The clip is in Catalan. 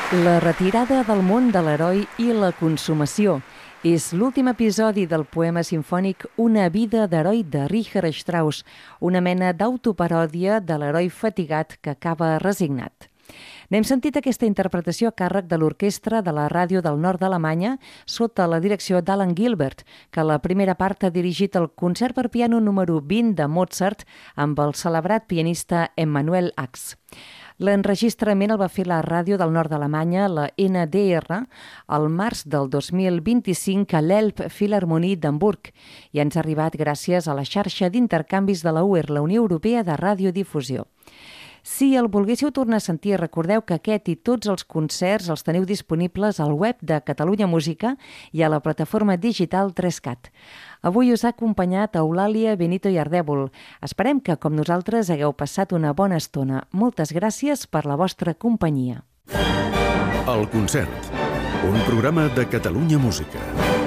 La retirada del món de l'heroi i la consumació és l'últim episodi del poema simfònic Una vida d'heroi de Richard Strauss, una mena d'autoparòdia de l'heroi fatigat que acaba resignat. N'hem sentit aquesta interpretació a càrrec de l'Orquestra de la Ràdio del Nord d'Alemanya sota la direcció d'Alan Gilbert, que la primera part ha dirigit el concert per piano número 20 de Mozart amb el celebrat pianista Emanuel Ax. L'enregistrament el va fer la Ràdio del Nord d'Alemanya, la NDR, al març del 2025 a l'Elb Philharmonie d'Hamburg i ens ha arribat gràcies a la xarxa d'intercanvis de la UR, la Unió Europea de Radiodifusió. Si el volguéssiu tornar a sentir, recordeu que aquest i tots els concerts els teniu disponibles al web de Catalunya Música i a la plataforma digital 3CAT. Avui us ha acompanyat Eulàlia Benito i Ardèvol. Esperem que, com nosaltres, hagueu passat una bona estona. Moltes gràcies per la vostra companyia. El concert, un programa de Catalunya Música.